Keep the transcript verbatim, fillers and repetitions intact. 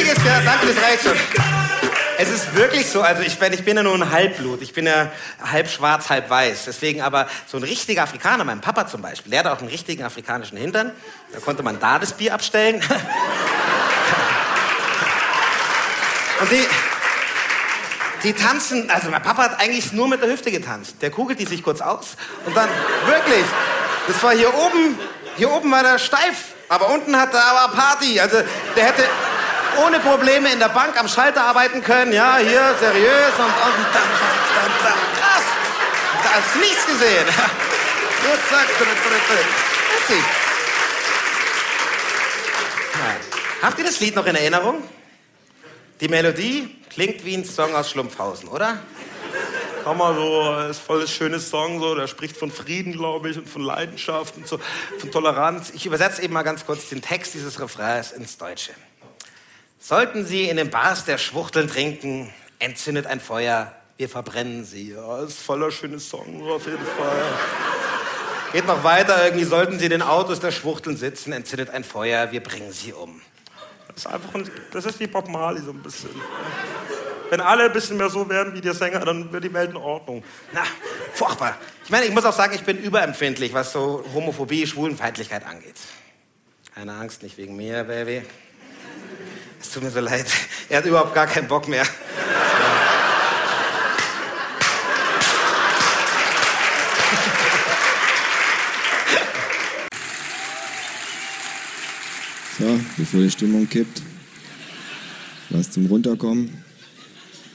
Lustige ist ja, danke, das reicht schon. Es ist wirklich so, also ich bin, ich bin ja nur ein Halbblut. Ich bin ja halb schwarz, halb weiß. Deswegen aber so ein richtiger Afrikaner, mein Papa zum Beispiel, der hat auch einen richtigen afrikanischen Hintern. Da konnte man da das Bier abstellen. Und die, die tanzen, also mein Papa hat eigentlich nur mit der Hüfte getanzt. Der kugelt die sich kurz aus und dann, wirklich, das war hier oben, hier oben war der steif, aber unten hat er aber Party. Also der hätte ohne Probleme in der Bank am Schalter arbeiten können, ja, hier, seriös und, und dann, dann, dann, dann, krass. Da hast nichts gesehen. Nur zack, drück, drück, drück. Witzig. Habt ihr das Lied noch in Erinnerung? Die Melodie klingt wie ein Song aus Schlumpfhausen, oder? Kann man so, ist voll ein schönes Song, so, der spricht von Frieden, glaube ich, und von Leidenschaft und so, von Toleranz. Ich übersetze eben mal ganz kurz den Text dieses Refrains ins Deutsche. Sollten Sie in den Bars der Schwuchteln trinken, entzündet ein Feuer, wir verbrennen Sie. Ja, ist voller schönes Song, so auf jeden Fall. Geht noch weiter, irgendwie sollten Sie in den Autos der Schwuchteln sitzen, entzündet ein Feuer, wir bringen Sie um. Das ist einfach, ein, das ist wie Bob Marley so ein bisschen. Wenn alle ein bisschen mehr so werden wie der Sänger, dann wird die Welt in Ordnung. Na, furchtbar. Ich meine, ich muss auch sagen, ich bin überempfindlich, was so Homophobie, Schwulenfeindlichkeit angeht. Keine Angst, nicht wegen mir, Baby. Es tut mir so leid. Er hat überhaupt gar keinen Bock mehr. So, bevor die Stimmung kippt, was zum Runterkommen.